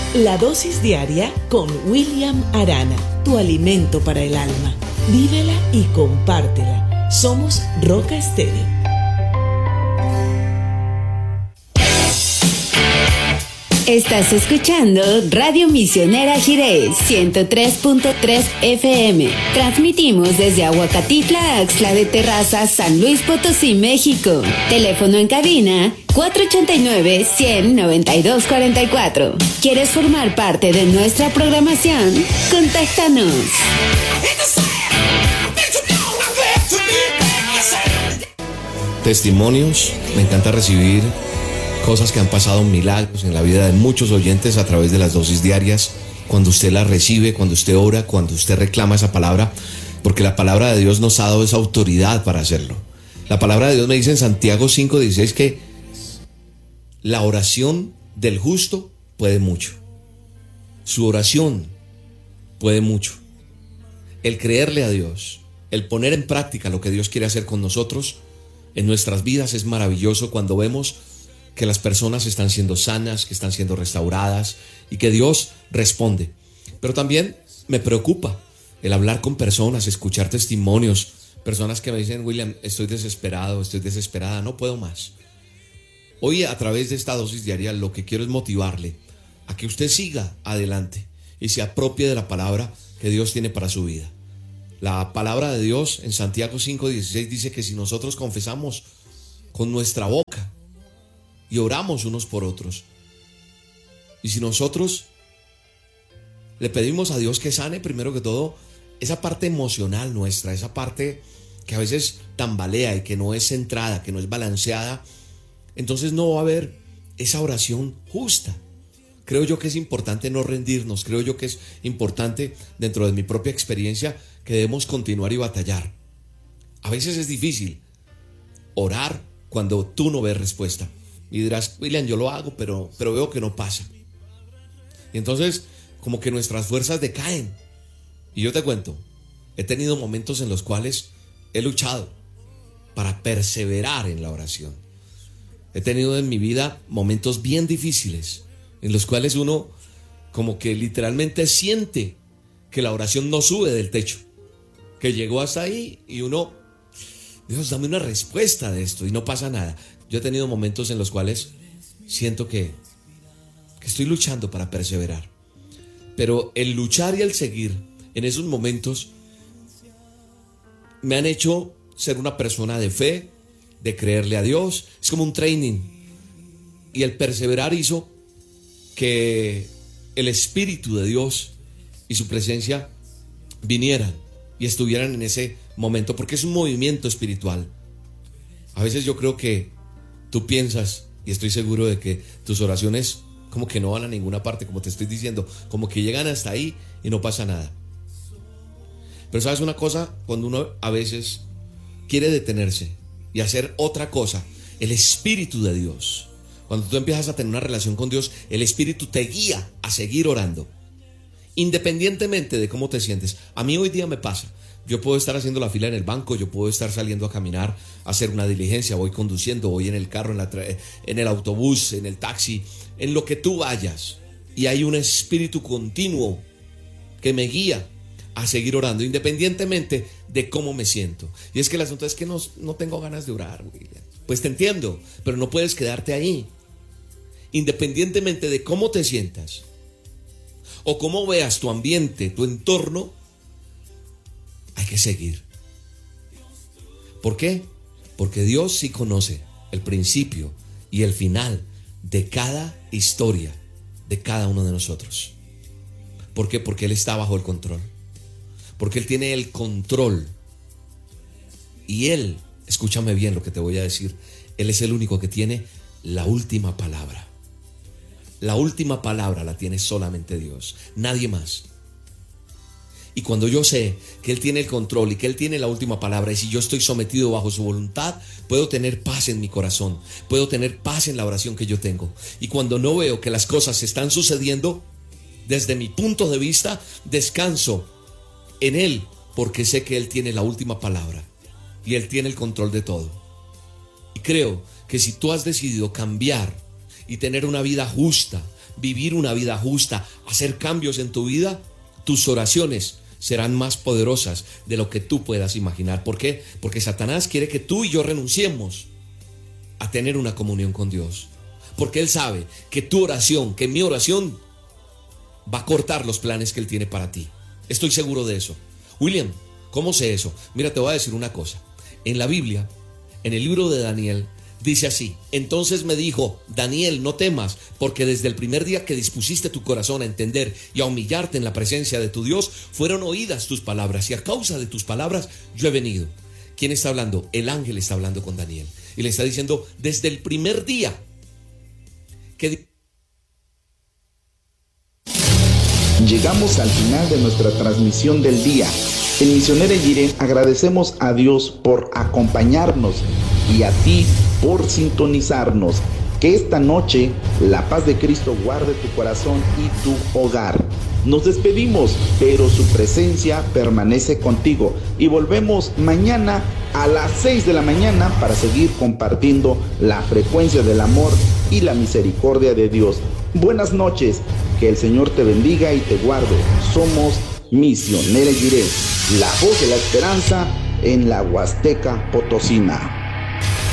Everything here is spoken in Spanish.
La dosis diaria con William Arana, tu alimento para el alma. Vívela y compártela. Somos Roca Estéreo. Estás escuchando Radio Misionera Jiré 103.3 FM. Transmitimos desde Aguacatitla, Axtla de Terraza, San Luis Potosí, México. Teléfono en cabina 489-100-9244. ¿Quieres formar parte de nuestra programación? Contáctanos. Testimonios, me encanta recibir cosas que han pasado, milagros en la vida de muchos oyentes a través de las dosis diarias, cuando usted las recibe, cuando usted ora, cuando usted reclama esa palabra, porque la palabra de Dios nos ha dado esa autoridad para hacerlo. La palabra de Dios me dice en Santiago 5:16 que la oración del justo puede mucho. Su oración puede mucho. El creerle a Dios, el poner en práctica lo que Dios quiere hacer con nosotros en nuestras vidas es maravilloso cuando vemos que las personas están siendo sanas, que están siendo restauradas y que Dios responde. Pero también me preocupa el hablar con personas, escuchar testimonios, personas que me dicen: William, estoy desesperado, estoy desesperada, no puedo más. Hoy, a través de esta dosis diaria, lo que quiero es motivarle a que usted siga adelante y se apropie de la palabra que Dios tiene para su vida. La palabra de Dios en Santiago 5:16 dice que si nosotros confesamos con nuestra boca y oramos unos por otros, y si nosotros le pedimos a Dios que sane primero que todo esa parte emocional nuestra, esa parte que a veces tambalea y que no es centrada, que no es balanceada, entonces no va a haber esa oración justa. Creo yo que es importante no rendirnos, creo yo que es importante, dentro de mi propia experiencia, que debemos continuar y batallar. A veces es difícil orar cuando tú no ves respuesta. Y dirás: William, yo lo hago, pero veo que no pasa. Y entonces, como que nuestras fuerzas decaen. Y yo te cuento, he tenido momentos en los cuales he luchado para perseverar en la oración. He tenido en mi vida momentos bien difíciles, en los cuales uno como que literalmente siente que la oración no sube del techo, que llegó hasta ahí y uno: Dios, dame una respuesta de esto, y no pasa nada. Yo he tenido momentos en los cuales siento que estoy luchando para perseverar. Pero el luchar y el seguir en esos momentos me han hecho ser una persona de fe, de creerle a Dios. Es como un training. Y el perseverar hizo que el Espíritu de Dios y su presencia vinieran y estuvieran en ese momento, porque es un movimiento espiritual. A veces yo creo que tú piensas, y estoy seguro de que tus oraciones como que no van a ninguna parte, como te estoy diciendo, como que llegan hasta ahí y no pasa nada. Pero ¿sabes una cosa? Cuando uno a veces quiere detenerse y hacer otra cosa, el Espíritu de Dios, cuando tú empiezas a tener una relación con Dios, el Espíritu te guía a seguir orando, independientemente de cómo te sientes. A mí hoy día me pasa. Yo puedo estar haciendo la fila en el banco, yo puedo estar saliendo a caminar, a hacer una diligencia, voy conduciendo, voy en el carro, en el autobús, en el taxi, en lo que tú vayas. Y hay un espíritu continuo que me guía a seguir orando, independientemente de cómo me siento. Y es que el asunto es que no tengo ganas de orar, William. Pues te entiendo, pero no puedes quedarte ahí. Independientemente de cómo te sientas o cómo veas tu ambiente, tu entorno, hay que seguir. ¿Por qué? Porque Dios sí conoce el principio y el final de cada historia de cada uno de nosotros. ¿Por qué? Porque Él está bajo el control. Porque Él tiene el control. Y Él, escúchame bien lo que te voy a decir, Él es el único que tiene la última palabra. La última palabra la tiene solamente Dios, nadie más. Y cuando yo sé que Él tiene el control y que Él tiene la última palabra, y si yo estoy sometido bajo su voluntad, puedo tener paz en mi corazón, puedo tener paz en la oración que yo tengo. Y cuando no veo que las cosas están sucediendo, desde mi punto de vista, descanso en Él, porque sé que Él tiene la última palabra y Él tiene el control de todo. Y creo que si tú has decidido cambiar y tener una vida justa, vivir una vida justa, hacer cambios en tu vida, tus oraciones serán más poderosas de lo que tú puedas imaginar. ¿Por qué? Porque Satanás quiere que tú y yo renunciemos a tener una comunión con Dios. Porque Él sabe que tu oración, que mi oración va a cortar los planes que Él tiene para ti. Estoy seguro de eso. William, ¿cómo sé eso? Mira, te voy a decir una cosa. En la Biblia, en el libro de Daniel, dice así: entonces me dijo, Daniel, no temas, porque desde el primer día que dispusiste tu corazón a entender y a humillarte en la presencia de tu Dios, fueron oídas tus palabras, y a causa de tus palabras yo he venido. ¿Quién está hablando? El ángel está hablando con Daniel y le está diciendo, desde el primer día que... Llegamos al final de nuestra transmisión del día. En Misionera Jiré agradecemos a Dios por acompañarnos y a ti por sintonizarnos. Que esta noche la paz de Cristo guarde tu corazón y tu hogar. Nos despedimos, pero su presencia permanece contigo. Y volvemos mañana a las 6 de la mañana para seguir compartiendo la frecuencia del amor y la misericordia de Dios. Buenas noches, que el Señor te bendiga y te guarde. Somos Misionera Jiré, la voz de la esperanza en la Huasteca Potosina.